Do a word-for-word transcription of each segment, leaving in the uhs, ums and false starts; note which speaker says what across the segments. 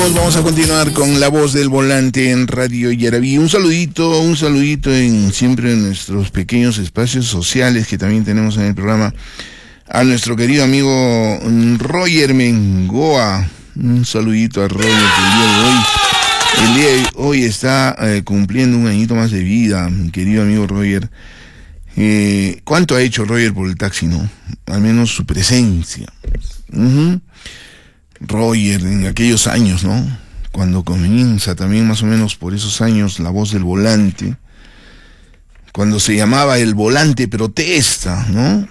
Speaker 1: Vamos a continuar con La Voz del Volante en Radio Yaraví. Un saludito, un saludito en siempre en nuestros pequeños espacios sociales que también tenemos en el programa a nuestro querido amigo Roger Mengoa. Un saludito a Roger que el día de hoy, el día de hoy está eh, cumpliendo un añito más de vida, mi querido amigo Roger. Eh, ¿Cuánto ha hecho Roger por el taxi, no? Al menos su presencia. Uh-huh. Roger, en aquellos años, ¿no? Cuando comienza también más o menos por esos años La Voz del Volante, cuando se llamaba El Volante Protesta, ¿no?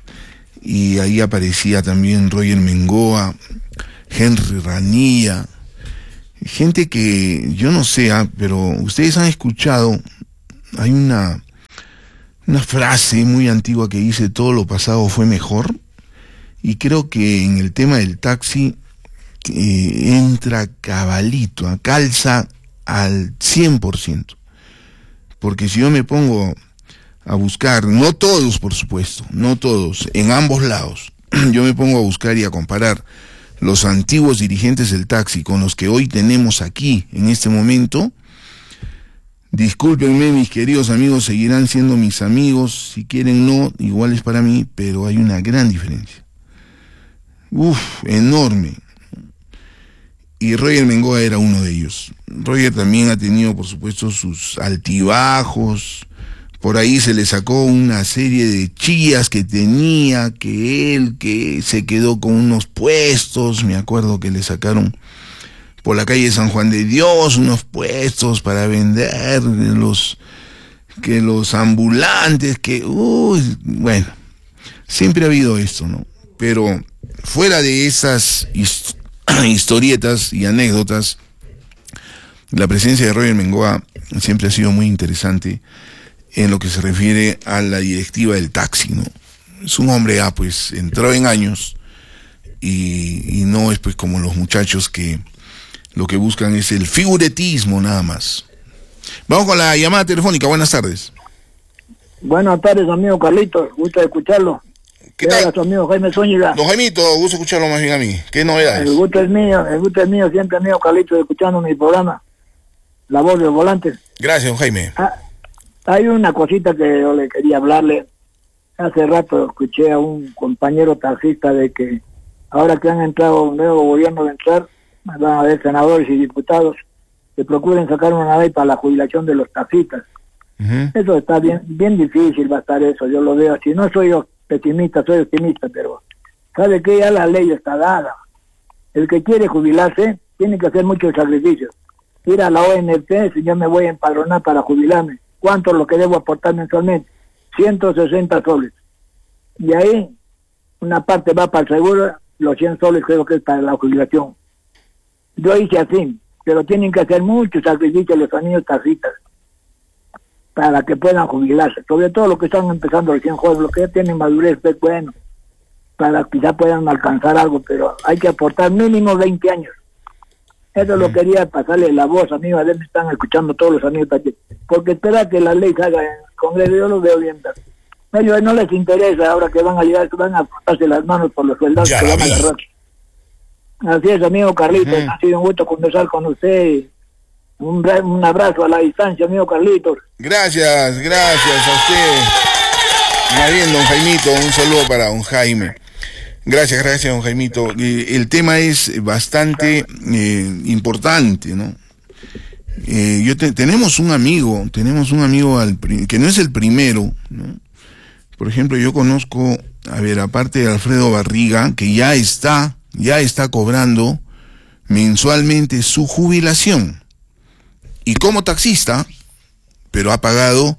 Speaker 1: Y ahí aparecía también Roger Mengoa, Henry Ranilla, gente que yo no sé, ¿eh? Pero ustedes han escuchado, hay una, una frase muy antigua que dice todo lo pasado fue mejor, y creo que en el tema del taxi Eh, entra cabalito, calza al cien por ciento. Porque si yo me pongo a buscar, no todos por supuesto, no todos, en ambos lados, yo me pongo a buscar y a comparar los antiguos dirigentes del taxi con los que hoy tenemos aquí en este momento, discúlpenme mis queridos amigos, seguirán siendo mis amigos, si quieren no, iguales para mí, pero hay una gran diferencia. Uf, enorme. Y Roger Mengoa era uno de ellos. Roger también ha tenido, por supuesto, sus altibajos. Por ahí se le sacó una serie de chías que tenía, que él, que se quedó con unos puestos. Me acuerdo que le sacaron por la calle San Juan de Dios unos puestos para vender, los, que los ambulantes, que, uy, bueno, siempre ha habido esto, ¿no? Pero fuera de esas historias, historietas y anécdotas, la presencia de Roger Mengoa siempre ha sido muy interesante en lo que se refiere a la directiva del taxi, ¿no? Es un hombre ya pues entrado en años y, y no es pues como los muchachos que lo que buscan es el figuretismo nada más. Vamos con la llamada telefónica. Buenas tardes.
Speaker 2: Buenas tardes, amigo Carlitos, gusto de escucharlo. ¿Qué tal? A su amigo Jaime Zúñiga.
Speaker 1: Don Jaimito, gusto escucharlo más bien a mí. ¿Qué novedades?
Speaker 2: El gusto es mío, el gusto es mío, siempre amigo Carlitos, escuchando mi programa, La Voz del Volante.
Speaker 1: Gracias, don Jaime.
Speaker 2: Ah, hay una cosita que yo le quería hablarle. Hace rato escuché a un compañero taxista de que ahora que han entrado un nuevo gobierno de entrar, van a haber senadores y diputados que procuren sacar una ley para la jubilación de los taxistas. Uh-huh. Eso está bien, bien difícil va a estar eso, yo lo veo así. No soy yo pesimista, soy optimista, pero sabe que ya la ley está dada. El que quiere jubilarse tiene que hacer muchos sacrificios. Ir a la O N P, si yo me voy a empadronar para jubilarme, ¿cuánto es lo que debo aportar mensualmente? ciento sesenta soles. Y ahí una parte va para el seguro, los cien soles creo que es para la jubilación. Yo hice así, pero tienen que hacer muchos sacrificios los niños taxistas para que puedan jubilarse, sobre todo los que están empezando recién jóvenes, los que ya tienen madurez, pues bueno, para que quizá puedan alcanzar algo, pero hay que aportar mínimo veinte años. Eso lo quería pasarle la voz, amigos, a ver, me están escuchando todos los amigos, porque espera que la ley salga en el Congreso, yo lo veo bien. A ellos no les interesa ahora que van a llegar, que van a frotarse las manos por los soldados que van a agarrar. Así es, amigo Carlitos, uh-huh. Ha sido un gusto conversar con usted. Un, un abrazo a la distancia, amigo Carlitos.
Speaker 1: Gracias, gracias a usted. Más bien, don Jaimito, un saludo para don Jaime. Gracias, gracias, don Jaimito. Eh, el tema es bastante eh, importante, ¿no? Eh, yo te, tenemos un amigo, tenemos un amigo al, que no es el primero, ¿no? Por ejemplo, yo conozco, a ver, aparte de Alfredo Barriga, que ya está, ya está cobrando mensualmente su jubilación. Y como taxista, pero ha pagado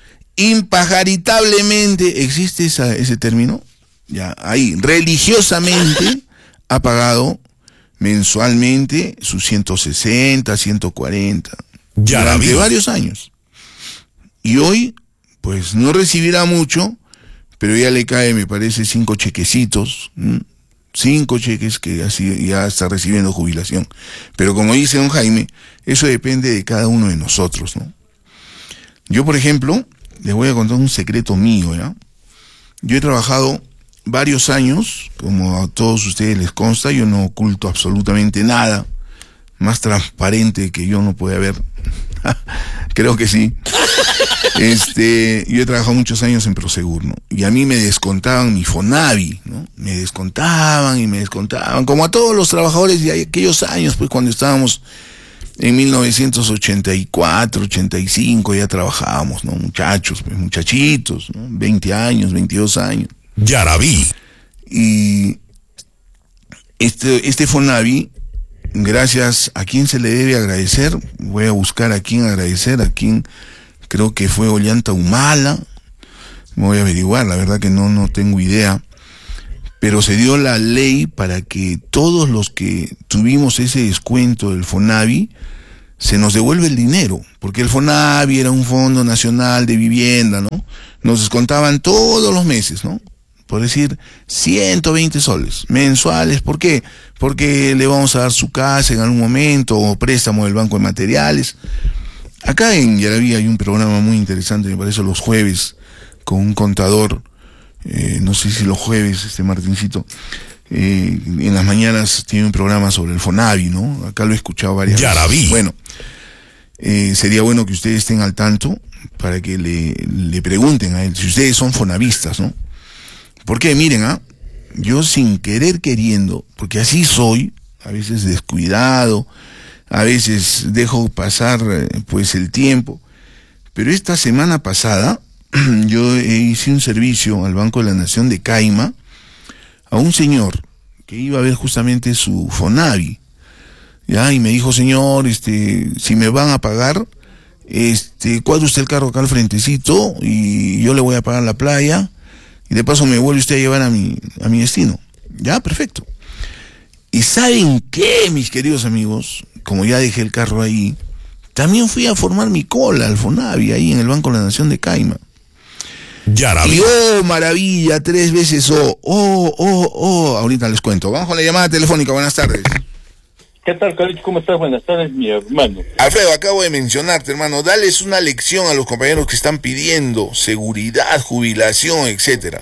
Speaker 1: impajaritablemente, ¿existe esa, ese término? Ya, ahí, religiosamente ha pagado mensualmente sus ciento sesenta, ciento cuarenta, ya durante varios años. Y hoy, pues no recibirá mucho, pero ya le cae, me parece, cinco chequecitos, ¿m? cinco cheques que así ya está recibiendo jubilación. Pero como dice don Jaime, eso depende de cada uno de nosotros, ¿no? Yo, por ejemplo, les voy a contar un secreto mío, ¿ya? Yo he trabajado varios años, como a todos ustedes les consta, yo no oculto absolutamente nada, más transparente que yo no puede haber. Creo que sí. Este, yo he trabajado muchos años en Prosegur, ¿no? Y a mí me descontaban mi Fonavi, ¿no? Me descontaban y me descontaban, como a todos los trabajadores de aquellos años, pues cuando estábamos en mil novecientos ochenta y cuatro, ochenta y cinco, ya trabajábamos, ¿no? Muchachos, pues, muchachitos, ¿no? veinte años, veintidós años.
Speaker 3: Yaraví.
Speaker 1: Y este, este Fonavi, gracias a quién se le debe agradecer, voy a buscar a quién agradecer, a quién, creo que fue Ollanta Humala, me voy a averiguar, la verdad que no, no tengo idea, pero se dio la ley para que todos los que tuvimos ese descuento del Fonavi, se nos devuelve el dinero, porque el Fonavi era un fondo nacional de vivienda, ¿no? Nos descontaban todos los meses, ¿no? Por decir, ciento veinte soles mensuales. ¿Por qué? Porque le vamos a dar su casa en algún momento, o préstamo del Banco de Materiales. Acá en Yaraví hay un programa muy interesante, me parece, los jueves, con un contador, eh, no sé si los jueves, este Martincito, eh, en las mañanas tiene un programa sobre el Fonavi, ¿no? Acá lo he escuchado varias
Speaker 3: Yaraví.
Speaker 1: veces. Bueno, eh, sería bueno que ustedes estén al tanto para que le, le pregunten a él, si ustedes son fonavistas, ¿no? Porque miren, ¿ah? Yo sin querer queriendo, porque así soy, a veces descuidado, a veces dejo pasar eh, pues el tiempo, pero esta semana pasada yo hice un servicio al Banco de la Nación de Caima a un señor que iba a ver justamente su Fonavi, ya, y me dijo, señor, este, si me van a pagar, este, cuadre usted el carro acá al frentecito y yo le voy a pagar la playa. Y de paso me vuelve usted a llevar a mi, a mi destino. Ya, perfecto. ¿Y saben qué, mis queridos amigos? Como ya dejé el carro ahí, también fui a formar mi cola al Fonavi, ahí en el Banco de la Nación de Caima.
Speaker 3: Yaraví.
Speaker 1: Y oh, maravilla, tres veces oh, oh, oh, oh. Ahorita les cuento. Vamos con la llamada telefónica. Buenas tardes.
Speaker 4: ¿Qué tal, Carlos? ¿Cómo estás? Buenas tardes, mi hermano.
Speaker 1: Alfredo, acabo de mencionarte, hermano. Dales una lección a los compañeros que están pidiendo seguridad, jubilación, etcétera.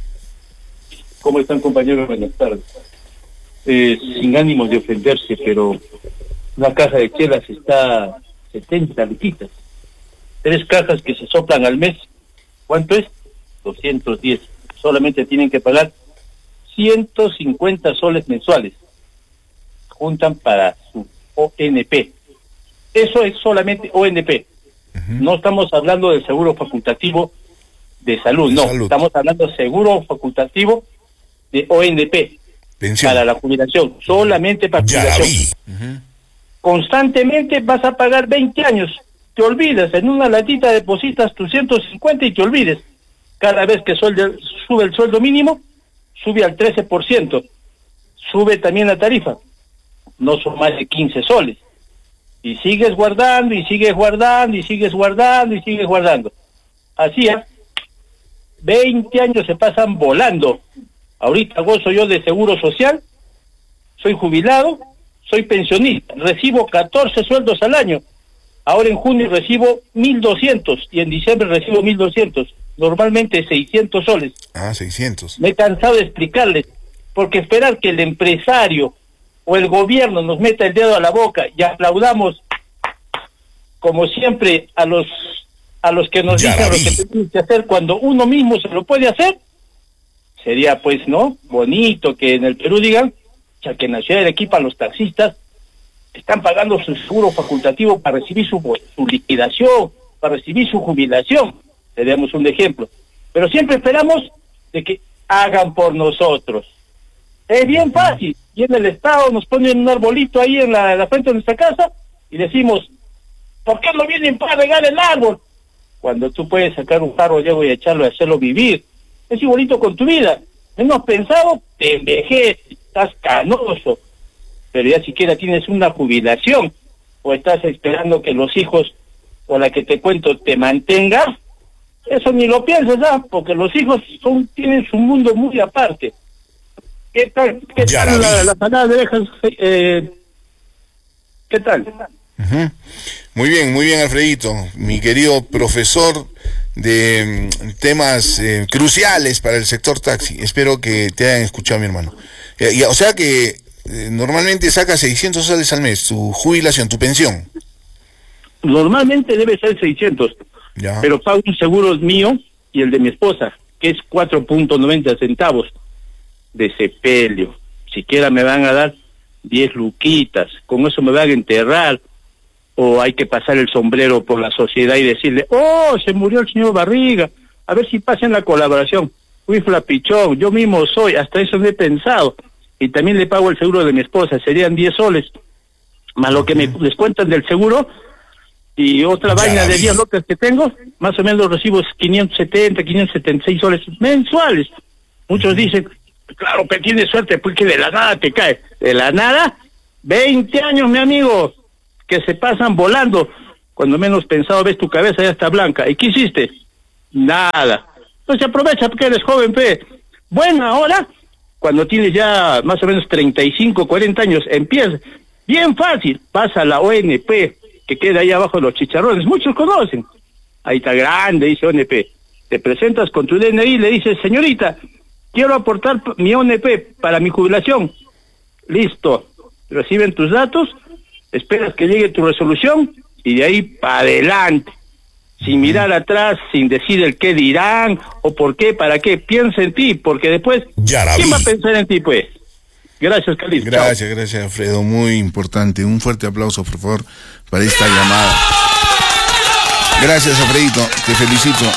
Speaker 4: ¿Cómo están, compañeros? Buenas tardes. Eh, sin ánimos de ofenderse, pero una caja de chelas está setenta liquitas. Tres cajas que se soplan al mes. ¿Cuánto es? doscientos diez. Solamente tienen que pagar ciento cincuenta soles mensuales. Juntan para su O N P. Eso es solamente O N P. Uh-huh. No estamos hablando del seguro facultativo de salud, de no. Salud. Estamos hablando de seguro facultativo de O N P. Pensión. Para la jubilación. Solamente para jubilación. Uh-huh. Constantemente vas a pagar veinte años. Te olvidas. En una latita depositas tus ciento cincuenta y te olvides. Cada vez que sueldo, sube el sueldo mínimo, sube al trece por ciento. Sube también la tarifa. No son más de quince soles. Y sigues guardando, y sigues guardando, y sigues guardando, y sigues guardando. Así, ¿eh? veinte años se pasan volando. Ahorita gozo yo de seguro social, soy jubilado, soy pensionista, recibo catorce sueldos al año. Ahora en junio recibo mil doscientos y en diciembre recibo mil doscientos. Normalmente seiscientos soles.
Speaker 1: Ah, seiscientos.
Speaker 4: Me he cansado de explicarles, porque esperar que el empresario o el gobierno nos meta el dedo a la boca y aplaudamos como siempre a los a los que nos dicen lo que tenemos que hacer cuando uno mismo se lo puede hacer, sería pues, ¿no? Bonito que en el Perú digan, ya que en la ciudad de Arequipa los taxistas están pagando su seguro facultativo para recibir su, su liquidación, para recibir su jubilación. Le damos un ejemplo. Pero siempre esperamos de que hagan por nosotros. Es bien fácil. Y en el Estado nos ponen un arbolito ahí en la, en la frente de nuestra casa y decimos, ¿por qué no vienen para regar el árbol? Cuando tú puedes sacar un carro llego y echarlo y hacerlo vivir. Es igualito con tu vida. Menos pensado, te envejeces, estás canoso. Pero ya siquiera tienes una jubilación o estás esperando que los hijos o la que te cuento te mantenga. Eso ni lo piensas, ¿ah? Porque los hijos son tienen su mundo muy aparte. ¿Qué tal, qué tal la, la salada de abejas? Eh, ¿Qué tal?
Speaker 1: Uh-huh. Muy bien, muy bien, Alfredito, mi querido profesor de um, temas eh, cruciales para el sector taxi. Espero que te hayan escuchado, mi hermano. Eh, y, o sea que eh, normalmente saca seiscientos soles al mes, tu jubilación, tu pensión.
Speaker 4: Normalmente debe ser seiscientos,
Speaker 1: Ya.
Speaker 4: pero pago un seguro mío y el de mi esposa, que es cuatro punto noventa centavos de sepelio. Siquiera me van a dar diez luquitas, con eso me van a enterrar, o hay que pasar el sombrero por la sociedad y decirle, oh, se murió el señor Barriga, a ver si pasan la colaboración. Fui flapichón, yo mismo soy, hasta eso no he pensado, y también le pago el seguro de mi esposa, serían diez soles, más lo que me descuentan del seguro, y otra
Speaker 3: Ya
Speaker 4: vaina de
Speaker 3: vi.
Speaker 4: diez locas que tengo, más o menos recibo quinientos setenta, quinientos setenta y seis soles mensuales. Muchos dicen, claro, que tienes suerte, porque de la nada te cae. De la nada, veinte años, mi amigo, que se pasan volando. Cuando menos pensado ves tu cabeza ya está blanca. ¿Y qué hiciste? Nada. Entonces aprovecha porque eres joven, pe. Bueno, ahora, cuando tienes ya más o menos treinta y cinco, cuarenta años, empieza. Bien fácil, pasa a la O N P, que queda ahí abajo de los chicharrones. Muchos conocen. Ahí está grande, dice O N P. Te presentas con tu D N I y le dices, señorita, quiero aportar mi O N P para mi jubilación. Listo. Reciben tus datos, esperas que llegue tu resolución y de ahí para adelante. Sin mirar atrás, sin decir el qué dirán o por qué, para qué. Piensa en ti, porque después,
Speaker 3: Ya la
Speaker 4: ¿quién
Speaker 3: vi.
Speaker 4: va a pensar en ti, pues? Gracias, Carlitos.
Speaker 1: Gracias, gracias, Alfredo. Muy importante. Un fuerte aplauso, por favor, para esta llamada. Gracias, Alfredito. Te felicito.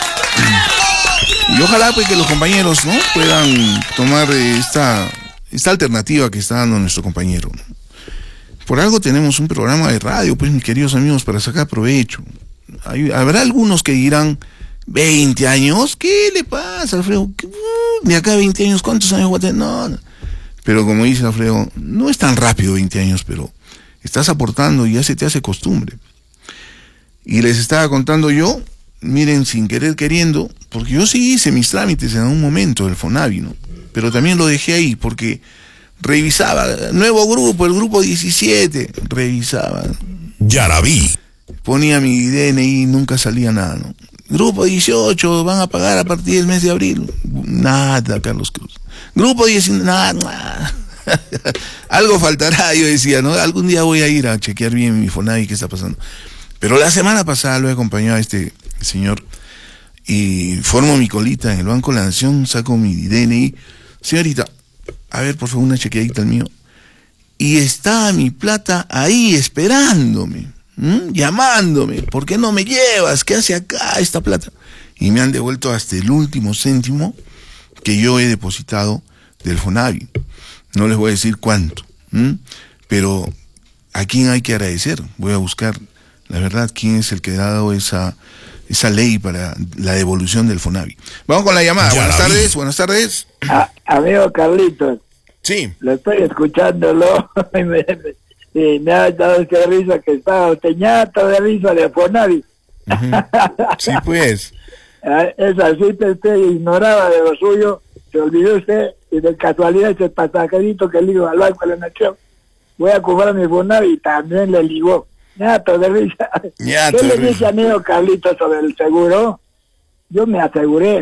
Speaker 1: Y ojalá pues que los compañeros, ¿no?, puedan tomar esta, esta alternativa que está dando nuestro compañero. Por algo tenemos un programa de radio, pues, mis queridos amigos, para sacar provecho. Hay, habrá algunos que dirán, veinte años, ¿qué le pasa, Alfredo? ¿Qué, uh, de acá a veinte años, ¿cuántos años voy a tener? No, no. Pero como dice Alfredo, no es tan rápido veinte años, pero estás aportando y ya se te hace costumbre. Y les estaba contando yo, miren, sin querer queriendo, porque yo sí hice mis trámites en un momento del Fonavi, ¿no? Pero también lo dejé ahí porque revisaba, nuevo grupo, el grupo diecisiete, revisaba.
Speaker 3: Ya la vi.
Speaker 1: Ponía mi D N I y nunca salía nada, ¿no? Grupo dieciocho, van a pagar a partir del mes de abril. Nada, Carlos Cruz. Grupo diecinueve, nada, nada. Algo faltará, yo decía, ¿no? Algún día voy a ir a chequear bien mi Fonavi, qué está pasando. Pero la semana pasada lo he acompañado a este señor y formo mi colita en el Banco de la Nación, saco mi D N I. Señorita, a ver, por favor, una chequeadita al mío. Y está mi plata ahí esperándome, ¿m? llamándome. ¿Por qué no me llevas? ¿Qué hace acá esta plata? Y me han devuelto hasta el último céntimo que yo he depositado del Fonavi. No les voy a decir cuánto, ¿m? Pero ¿a quién hay que agradecer? Voy a buscar, la verdad, quién es el que ha dado esa, esa ley para la devolución del Fonavi. Vamos con la llamada.
Speaker 3: Ya
Speaker 1: Buenas
Speaker 3: la vi.
Speaker 1: tardes, buenas tardes.
Speaker 2: A- amigo Carlitos,
Speaker 1: Sí.
Speaker 2: lo estoy escuchándolo y me, me, y me ha dado esa risa que estaba teñato de risa de Fonavi.
Speaker 1: Ujú. Sí, pues.
Speaker 2: Ah, Esa cita usted ignoraba de lo suyo, se olvidó usted y de casualidad ese pasajerito que le digo al Banco de la Nación, voy a cobrar mi Fonavi y también le ligó. Ñato de risa.
Speaker 1: Ñato
Speaker 2: ¿Qué
Speaker 1: de
Speaker 2: le
Speaker 1: risa.
Speaker 2: dice amigo Carlitos sobre el seguro? Yo me aseguré.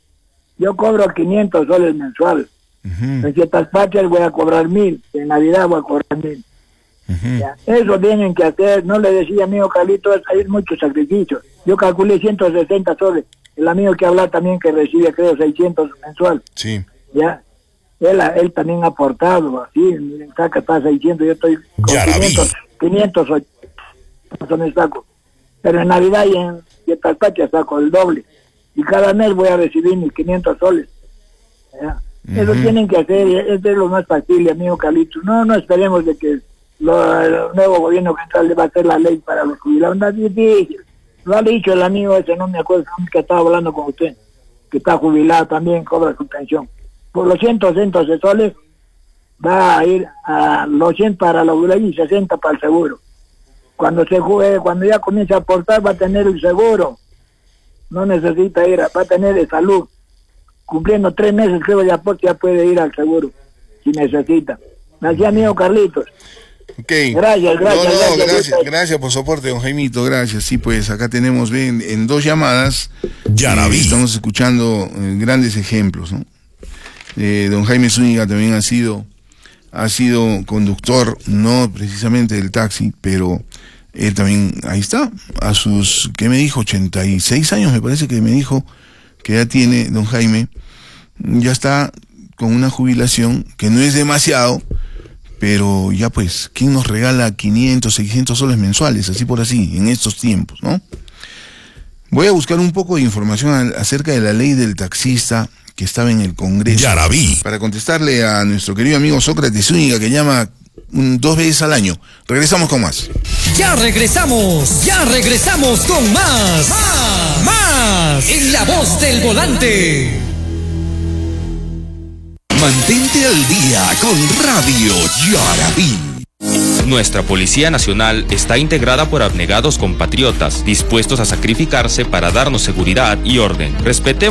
Speaker 2: Yo cobro quinientos soles mensual.
Speaker 1: Ujú,
Speaker 2: En ciertas partes voy a cobrar mil. En Navidad voy a cobrar mil.
Speaker 1: ujú.
Speaker 2: Ya, eso tienen que hacer. No le decía amigo Carlitos, hay muchos sacrificios. Yo calculé ciento sesenta soles. El amigo que habla también que recibe creo seiscientos mensual.
Speaker 1: Sí.
Speaker 2: Ya. Él, él también ha aportado, así, miren, saca hasta seiscientos, yo estoy con
Speaker 3: Ya la vi.
Speaker 2: quinientos, quinientos ocho, eso me saco. Pero en Navidad y en ciertas fechas saco el doble. Y cada mes voy a recibir mis quinientos soles. ¿Ya? Eso
Speaker 1: Ujú.
Speaker 2: tienen que hacer, y eso es lo más factible, amigo Carlitos. No, no esperemos de que lo, el nuevo gobierno central le va a hacer la ley para los jubilados. No es difícil. Lo ha dicho el amigo ese, no me acuerdo, que estaba hablando con usted, que está jubilado también, cobra su pensión. Por los ciento sesenta soles va a ir a los cien para la jubilación y sesenta para el seguro. Cuando se juegue, cuando ya comience a aportar, va a tener el seguro. No necesita ir, a, va a tener de salud. Cumpliendo tres meses, creo, de aporte, ya puede ir al seguro, si necesita. Así, amigo Carlitos.
Speaker 1: Ok.
Speaker 2: Gracias, gracias,
Speaker 1: No, no,
Speaker 2: gracias,
Speaker 1: gracias,
Speaker 2: gracias.
Speaker 1: gracias por soporte, don Jaimito, gracias. Sí, pues acá tenemos, ven, en dos llamadas.
Speaker 3: Ya la
Speaker 1: eh,
Speaker 3: vi.
Speaker 1: Estamos escuchando eh, grandes ejemplos, ¿no? Eh, don Jaime Zúñiga también ha sido, ha sido conductor, no precisamente del taxi, pero él también, ahí está, a sus, ¿qué me dijo? ochenta y seis años me parece que me dijo que ya tiene don Jaime, ya está con una jubilación que no es demasiado, pero ya pues, ¿quién nos regala quinientos, seiscientos soles mensuales, así por así, en estos tiempos, ¿no? Voy a buscar un poco de información acerca de la ley del taxista que estaba en el Congreso.
Speaker 3: Yarabí.
Speaker 1: Para contestarle a nuestro querido amigo Sócrates Zúñiga, que llama un, dos veces al año. Regresamos con más.
Speaker 5: Ya regresamos, ya regresamos con más. Más, más. En La Voz del Volante.
Speaker 3: Mantente al día con Radio Yarabí.
Speaker 6: Nuestra Policía Nacional está integrada por abnegados compatriotas, dispuestos a sacrificarse para darnos seguridad y orden. Respetemos